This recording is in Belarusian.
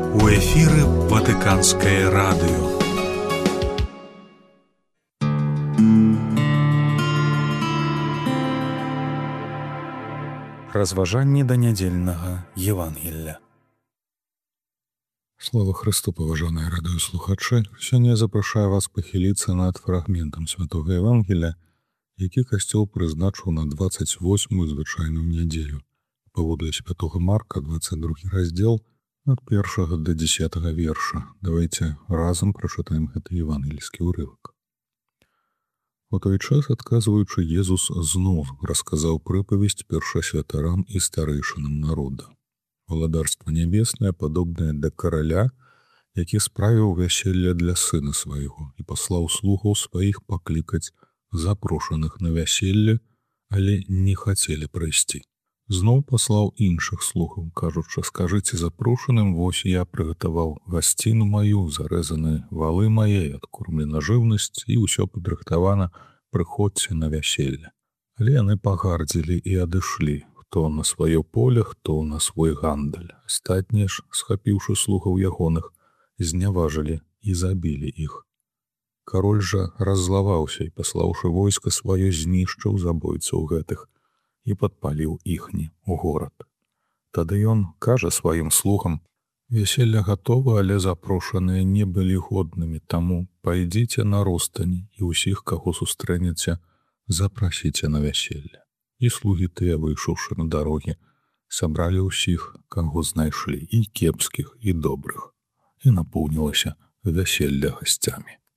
У эфіры Ватыканскае радыё. Разважанні да нядзельнага Евангелля. Слава Христу, паважаныя радыёслухачы! Сёння я запрашаю вас пахіліцца над фрагментам Святога Евангелля, які касцёл прызначыў на 28-ю звычайную нядзелю. Паводле Святога Марка, 22 раздзел, ад 1 до 10 верша. Давайте разам прачытаем гэты евангельскі ўрывак. У той час, адказваючы, Езус зноў расказаў прыпавесць першасвятарам і старэйшынам народа. Валадарства нябеснае падобнае да караля, які справіў вяселле для сына свайго і паслаў слугаў сваіх паклікаць запрошаных на вяселле, але не хацелі прыйсці. Зноў паслаў іншых слугаў, кажучы: скажыце запрошаным, вось я прыгатаваў гасціну маю, зарэзаны валы мае, адкормлена жыўнасць і ўсё падрыхтавана, прыходзьце на вяселле. Але яны пагардзілі і адышлі, хто на сваё поле, хто на свой гандаль. Астатнія ж, схапіўшы слугаў ягоных, зняважылі і забілі іх. Кароль жа раззлаваўся і, паслаўшы войска сваё, знішчыў забойцаў гэтых і падпаліў іхні горад. Тады ён кажа сваім слугам: вяселле гатова, але запрошаныя не былі годнымі, таму пайдзіце на ростані і ўсіх, каго сустрэнеце, запрасіце на вяселле. І слугі тыя, выйшаўшы на дарогі, сабралі ўсіх, каго знайшлі, і кепскіх, і добрых, і напоўнілася вяселле гасцямі.